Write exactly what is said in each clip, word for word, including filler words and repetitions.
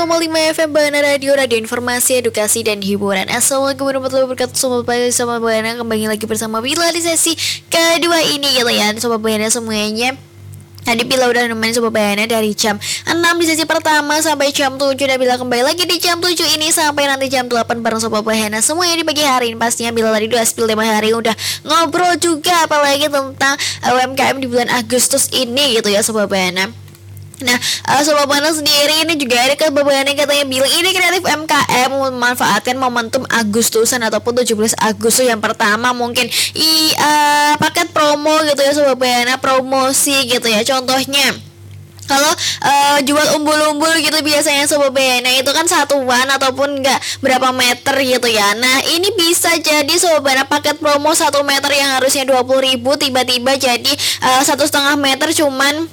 koma lima F M Bahana Radio, radio informasi, edukasi, dan hiburan. Assalamualaikum warahmatullahi wabarakatuh. Sobat Bahana, Sobat Bahana, kembali lagi bersama Bila di sesi kedua ini gitu ya Sobat Bahana semuanya. Tadi Bila udah nemenin Sobat Bahana dari jam enam di sesi pertama sampai jam tujuh. Dan Bila kembali lagi di jam tujuh ini sampai nanti jam delapan bareng Sobat Bahana semuanya di pagi hari ini. Pastinya Bila tadi udah spill tema hari, udah ngobrol juga apalagi tentang U M K M di bulan Agustus ini gitu ya Sobat Bahana. Nah, uh, Sobat Bahana sendiri ini juga ada Sobat Bahana yang katanya bilang ini kreatif M K M memanfaatkan momentum Agustusan ataupun tujuh belas Agustus yang pertama mungkin i uh, paket promo gitu ya Sobat Bahana, promosi gitu ya. Contohnya kalau uh, jual umbul-umbul gitu biasanya Sobat Bahana itu kan satuan ataupun enggak berapa meter gitu ya. Nah ini bisa jadi Sobat Bahana paket promo satu meter yang harusnya dua puluh ribu tiba-tiba jadi uh, satu setengah meter cuman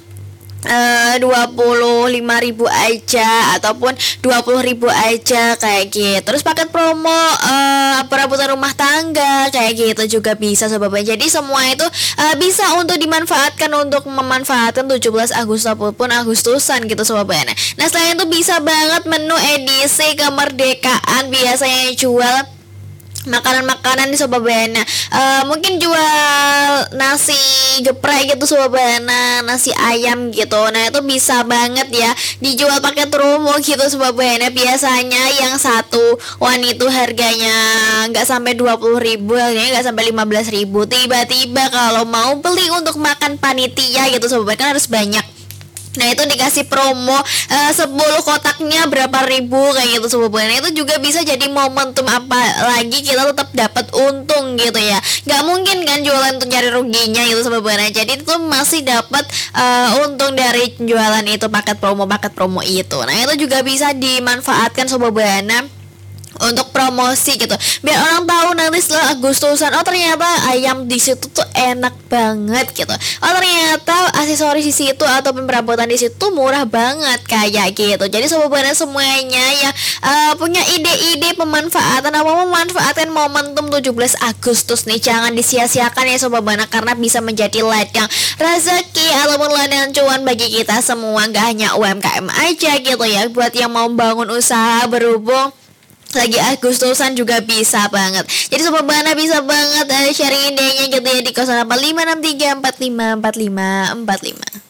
dua puluh lima ribu aja ataupun dua puluh ribu aja kayak gitu. Terus paket promo uh, perabotan rumah tangga kayak gitu juga bisa Sobat Bahana. Jadi semua itu uh, bisa untuk dimanfaatkan untuk memanfaatkan tujuh belas Agustus ataupun Agustusan gitu Sobat Bahana. Nah selain itu bisa banget menu edisi kemerdekaan biasanya jual makanan-makanan di Sobat Bahana, uh, mungkin jual nasi geprek gitu Sobat Bahana, nasi ayam gitu. Nah itu bisa banget ya dijual pakai promo gitu Sobat Bahana. Biasanya yang satu wan itu harganya nggak sampai dua puluh ribu, harganya nggak sampai lima belas ribu. Tiba-tiba kalau mau beli untuk makan panitia gitu Sobat Bahana kan harus banyak. Nah itu dikasih promo uh, sepuluh kotaknya berapa ribu kayak gitu Sobat Bahana. Itu juga bisa jadi momentum apa lagi kita tetap dapat untung gitu ya. Gak mungkin kan jualan untuk nyari ruginya gitu Sobat Bahana. Jadi itu masih dapat uh, untung dari jualan itu paket promo paket promo itu. Nah itu juga bisa dimanfaatkan Sobat Bahana untuk promosi gitu, biar orang tahu nanti setelah Agustusan oh ternyata ayam di situ tuh enak banget gitu, oh ternyata aksesoris di situ atau perabotan di situ murah banget kayak gitu. Jadi Sobat Bahana semuanya yang uh, punya ide-ide pemanfaatan apa memanfaatkan momentum tujuh belas Agustus nih jangan disia-siakan ya Sobat Bahana, karena bisa menjadi ladang rezeki ataupun ladang cuan bagi kita semua, gak hanya U M K M aja gitu ya. Buat yang mau bangun usaha berhubung lagi Agustusan juga bisa banget. Jadi Sobat Bahana bisa banget uh, sharing idenya gitu ya di nol delapan lima enam tiga empat lima empat lima empat lima.